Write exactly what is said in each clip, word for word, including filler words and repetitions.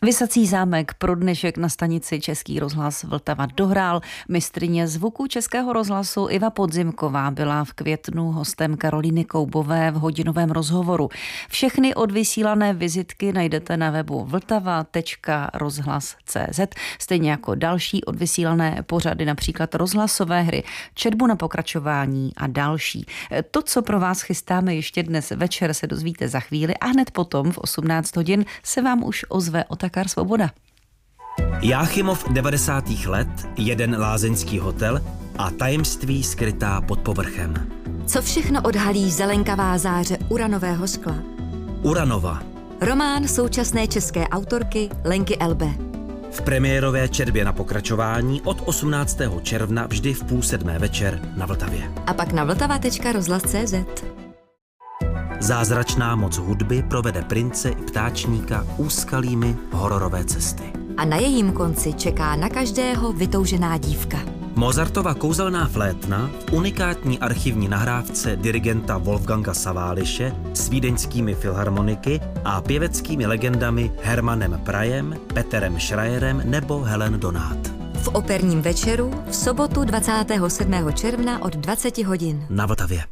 Visací zámek pro dnešek na stanici Český rozhlas Vltava dohrál. Mistryně zvuku Českého rozhlasu Iva Podzimková byla v květnu hostem Karolíny Koubové v hodinovém rozhovoru. Všechny odvysílané vizitky najdete na webu vltava tečka rozhlas tečka cé zet, stejně jako další odvysílané pořady, například rozhlasové hry, četbu na pokračování a další. To, co pro vás chystáme ještě dnes večer, se dozvíte za chvíli a hned potom v osmnáct hodin se vám už ozve Otakar Svoboda. Jáchymov devadesátých let, jeden lázeňský hotel a tajemství skrytá pod povrchem. Co všechno odhalí zelenkavá záře uranového skla? Uranova. Román současné české autorky Lenky Elbe. V premiérové četbě na pokračování od osmnáctého června vždy v půl sedmé večer na Vltavě. A pak na vltava tečka rozhlas tečka cé zet. Zázračná moc hudby provede prince i ptáčníka úskalými hororové cesty. A na jejím konci čeká na každého vytoužená dívka. Mozartova kouzelná flétna v unikátní archivní nahrávce dirigenta Wolfganga Saváliše s vídeňskými filharmoniky a pěveckými legendami Hermanem Prajem, Peterem Schreierem nebo Helen Donát. V operním večeru v sobotu dvacátého sedmého června od dvaceti hodin. Na Vltavě.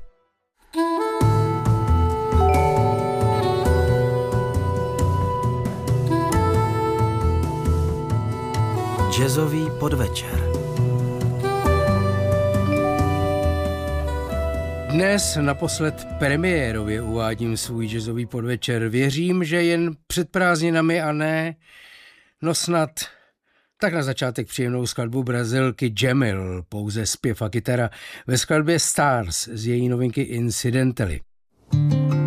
Jazzový podvečer. Dnes naposled premiérově uvádím svůj jazzový podvečer. Věřím, že jen před prázdninami a ne, no snad tak na začátek příjemnou skladbu Brazilky Jamil, pouze zpěv a kytara ve skladbě Stars z její novinky Incidentally.